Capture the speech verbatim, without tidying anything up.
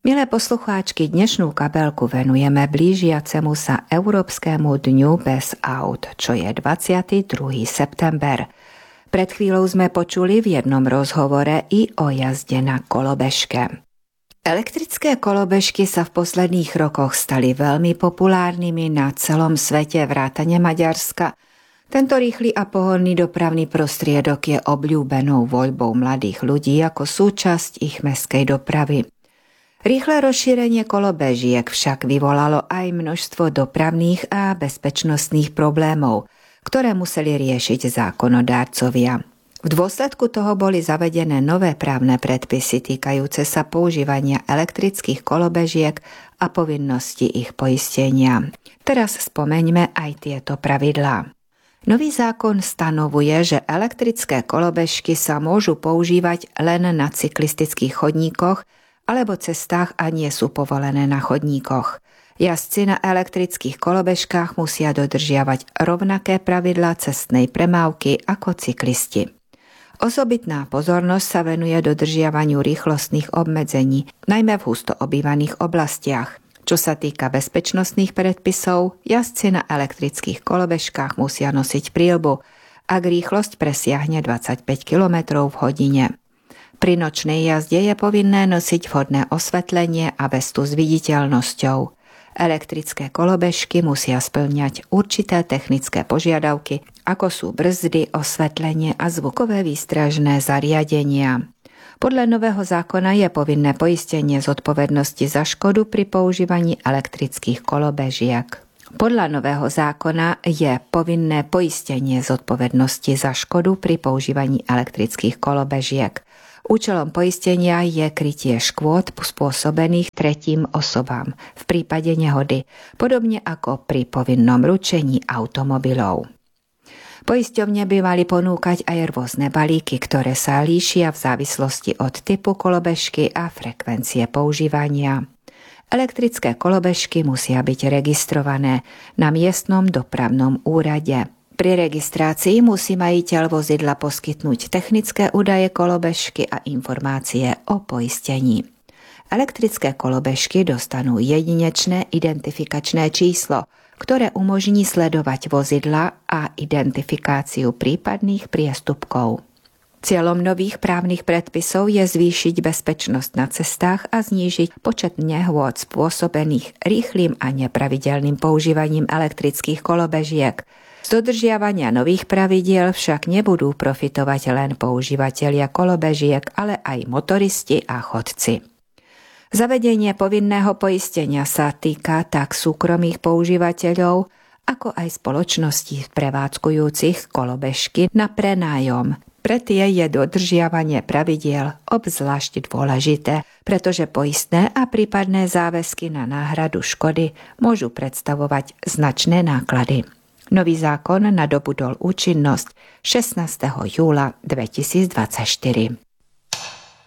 Milé poslucháčky, dnešnú kabelku venujeme blížiacemu sa Európskemu dňu bez aut, čo je dvadsiateho druhého september. Pred chvíľou sme počuli v jednom rozhovore i o jazde na kolobežke. Elektrické kolobežky sa v posledných rokoch stali veľmi populárnymi na celom svete vrátane Maďarska. Tento rýchly a pohodlný dopravný prostriedok je obľúbenou voľbou mladých ľudí ako súčasť ich mestskej dopravy. Rýchle rozšírenie kolobežiek však vyvolalo aj množstvo dopravných a bezpečnostných problémov, ktoré museli riešiť zákonodárcovia. V dôsledku toho boli zavedené nové právne predpisy týkajúce sa používania elektrických kolobežiek a povinnosti ich poistenia. Teraz spomeňme aj tieto pravidlá. Nový zákon stanovuje, že elektrické kolobežky sa môžu používať len na cyklistických chodníkoch alebo cestách a nie sú povolené na chodníkoch. Jazdci na elektrických kolobežkách musia dodržiavať rovnaké pravidlá cestnej premávky ako cyklisti. Osobitná pozornosť sa venuje dodržiavaniu rýchlostných obmedzení, najmä v husto obývaných oblastiach. Čo sa týka bezpečnostných predpisov, jazdci na elektrických kolobežkách musia nosiť príľbu, ak rýchlosť presiahne dvadsaťpäť kilometrov v hodine. Pri nočnej jazde je povinné nosiť vhodné osvetlenie a vestu s viditeľnosťou. Elektrické kolobežky musia spĺňať určité technické požiadavky, ako sú brzdy, osvetlenie a zvukové výstražné zariadenia. Podľa nového zákona je povinné poistenie zodpovednosti za škodu pri používaní elektrických kolobežiek. Podľa nového zákona je povinné poistenie zodpovednosti za škodu pri používaní elektrických kolobežiek. Účelom poistenia je krytie škôd spôsobených tretím osobám v prípade nehody, podobne ako pri povinnom ručení automobilov. Poisťovne by mali ponúkať aj rôzne balíky, ktoré sa líšia v závislosti od typu kolobežky a frekvencie používania. Elektrické kolobežky musia byť registrované na miestnom dopravnom úrade. Pri registrácii musí majiteľ vozidla poskytnúť technické údaje kolobežky a informácie o poistení. Elektrické kolobežky dostanú jedinečné identifikačné číslo, ktoré umožní sledovať vozidla a identifikáciu prípadných priestupkov. Cieľom nových právnych predpisov je zvýšiť bezpečnosť na cestách a znížiť počet nehôd spôsobených rýchlym a nepravidelným používaním elektrických kolobežiek. Z dodržiavania nových pravidiel však nebudú profitovať len používatelia kolobežiek, ale aj motoristi a chodci. Zavedenie povinného poistenia sa týka tak súkromných používateľov, ako aj spoločností prevádzkujúcich kolobežky na prenájom. Pre tie je dodržiavanie pravidiel obzvlášť dôležité, pretože poistné a prípadné záväzky na náhradu škody môžu predstavovať značné náklady. Nový zákon nadobudol účinnosť šestnásteho júla dvetisícdvadsaťštyri.